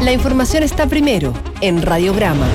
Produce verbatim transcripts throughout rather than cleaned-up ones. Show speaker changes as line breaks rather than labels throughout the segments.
La información está primero en Radiograma.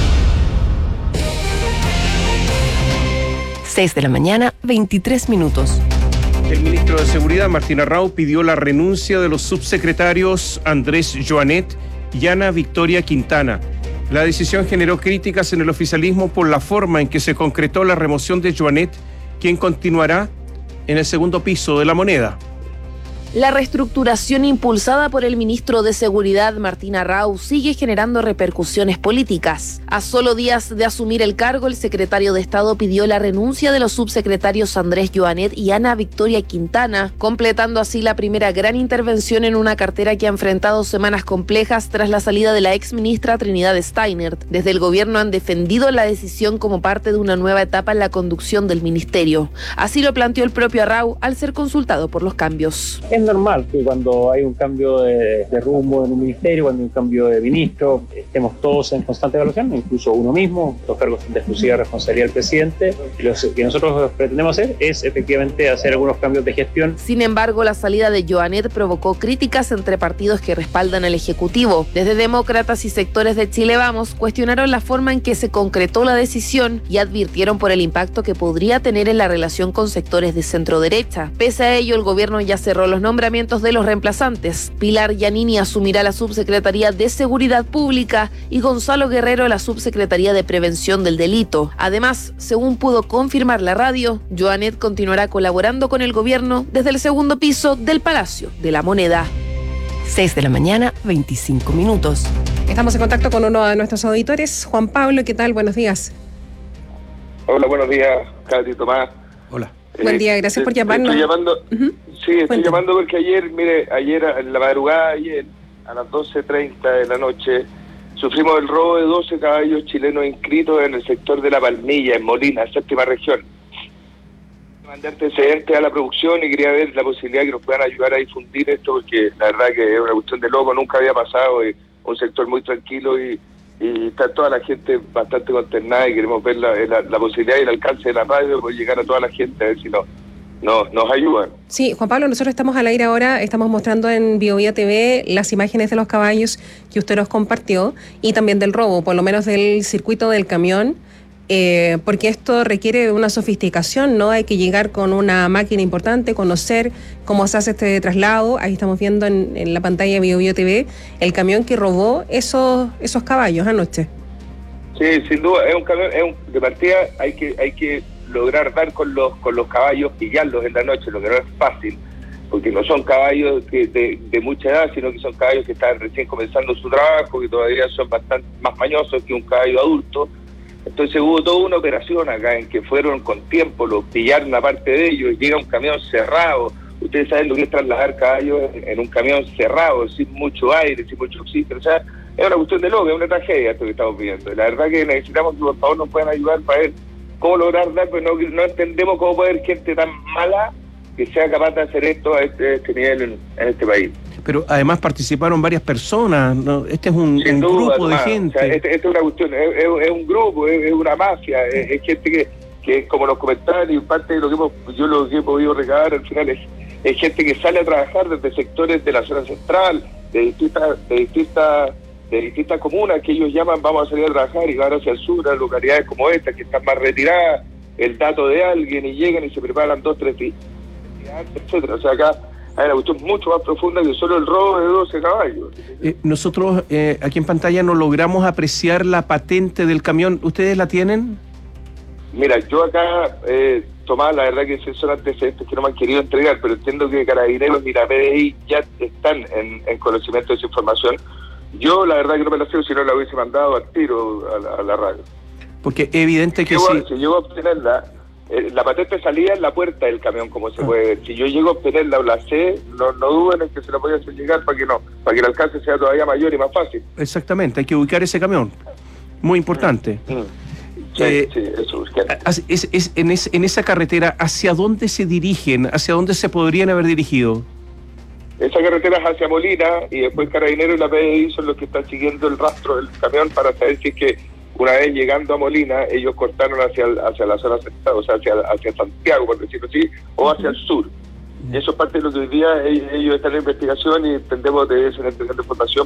seis de la mañana, veintitrés minutos.
El ministro de Seguridad, Martín Arrau, pidió la renuncia de los subsecretarios Andrés Joanet y Ana Victoria Quintana. La decisión generó críticas en el oficialismo por la forma en que se concretó la remoción de Joanet, quien continuará en el segundo piso de La Moneda.
La reestructuración impulsada por el ministro de Seguridad, Martín Arrau, sigue generando repercusiones políticas. A solo días de asumir el cargo, el secretario de Estado pidió la renuncia de los subsecretarios Andrés Joanet y Ana Victoria Quintana, completando así la primera gran intervención en una cartera que ha enfrentado semanas complejas tras la salida de la exministra Trinidad Steinert. Desde el gobierno han defendido la decisión como parte de una nueva etapa en la conducción del ministerio. Así lo planteó el propio Arrau al ser consultado por los cambios.
Es normal que cuando hay un cambio de, de rumbo en un ministerio, cuando hay un cambio de ministro, estemos todos en constante evaluación, incluso uno mismo, los cargos de exclusiva responsabilidad del presidente. Lo que nosotros pretendemos hacer es efectivamente hacer algunos cambios de gestión.
Sin embargo, la salida de Joanet provocó críticas entre partidos que respaldan al Ejecutivo. Desde demócratas y sectores de Chile Vamos cuestionaron la forma en que se concretó la decisión y advirtieron por el impacto que podría tener en la relación con sectores de centro derecha. Pese a ello, el gobierno ya cerró los nombramientos de los reemplazantes. Pilar Giannini asumirá la Subsecretaría de Seguridad Pública y Gonzalo Guerrero la Subsecretaría de Prevención del Delito. Además, según pudo confirmar la radio, Joanet continuará colaborando con el gobierno desde el segundo piso del Palacio de la Moneda.
seis de la mañana, veinticinco minutos.
Estamos en contacto con uno de nuestros auditores, Juan Pablo. ¿Qué tal? Buenos días.
Hola, buenos días, Katy, Tomás.
Hola.
Buen día, gracias
eh,
por llamarnos.
Estoy llamando,
uh-huh.
sí, estoy
Cuéntame.
llamando porque ayer, mire, ayer en la madrugada, ayer, a las doce treinta de la noche, sufrimos el robo de doce caballos chilenos inscritos en el sector de La Palmilla, en Molina, séptima región. Mandé antecedentes a la producción y quería ver la posibilidad que nos puedan ayudar a difundir esto, porque la verdad que es una cuestión de loco, nunca había pasado, y un sector muy tranquilo y, y está toda la gente bastante consternada y queremos ver la, la, la posibilidad y el alcance de la radio de poder llegar a toda la gente, a ver si no, no, nos ayudan.
Sí, Juan Pablo, nosotros estamos al aire ahora, estamos mostrando en BioVía T V las imágenes de los caballos que usted nos compartió y también del robo, por lo menos del circuito del camión. Eh, porque esto requiere una sofisticación, ¿no? Hay que llegar con una máquina importante, conocer cómo se hace este traslado. Ahí estamos viendo en, en la pantalla de BioVía T V el camión que robó esos esos caballos anoche.
Sí, sin duda, es un camión, es un, de partida hay que hay que lograr dar con los con los caballos, pillarlos en la noche, lo que no es fácil, porque no son caballos que de, de mucha edad, sino que son caballos que están recién comenzando su trabajo, que todavía son bastante más mañosos que un caballo adulto. Entonces hubo toda una operación acá en que fueron con tiempo, los pillaron a parte de ellos, llega un camión cerrado. Ustedes saben lo que es trasladar caballos en, en un camión cerrado, sin mucho aire, sin mucho oxígeno. O sea, es una cuestión de loco, es una tragedia esto que estamos viviendo. La verdad que necesitamos que por favor nos puedan ayudar para ver cómo lograr dar, pero no, no entendemos cómo puede haber gente tan mala que sea capaz de hacer esto a este, a este nivel en, en este país.
Pero además participaron varias personas, ¿no? Este es un, un
duda,
grupo
además,
de gente.
O sea, este, este es una cuestión, es, es, es un grupo, es, es una mafia, es, es gente que, que, como nos comentaban, y parte de lo que hemos, yo lo que he podido recabar al final es, es gente que sale a trabajar desde sectores de la zona central, de distintas, de distintas, de distintas comunas que ellos llaman vamos a salir a trabajar y van hacia el sur, a localidades como esta, que están más retiradas, el dato de alguien y llegan y se preparan dos, tres días, etcétera. O sea, acá hay una cuestión mucho más profunda que solo el robo de doce caballos.
Eh, nosotros eh, aquí en pantalla no logramos apreciar la patente del camión. ¿Ustedes la tienen?
Mira, yo acá, eh, Tomás, la verdad que son antecedentes que no me han querido entregar, pero entiendo que Carabineros y la P D I ya están en, en conocimiento de esa información. Yo la verdad que no me la sé, si no la hubiese mandado al tiro a la, a la radio.
Porque es evidente que
si
sí.
Llego, si llego a obtenerla, eh, la patente salía en la puerta del camión, como se ah. puede ver. Si yo llego a obtenerla o la sé, no, no duden en que se la voy a hacer llegar para que no, para que el alcance sea todavía mayor y más fácil.
Exactamente, hay que ubicar ese camión. Muy importante.
Mm. Mm. Sí,
eh,
sí, eso
es, es, es, en, es, en esa carretera, ¿hacia dónde se dirigen? ¿Hacia dónde se podrían haber dirigido?
Esa carretera es hacia Molina y después Carabineros y la P D I son los que están siguiendo el rastro del camión para saber si es que una vez llegando a Molina ellos cortaron hacia el, hacia la zona central, o sea, hacia, hacia Santiago, por decirlo así, o hacia el sur. Uh-huh. Eso es parte de lo que hoy día ellos están en investigación y entendemos de esa entrega de información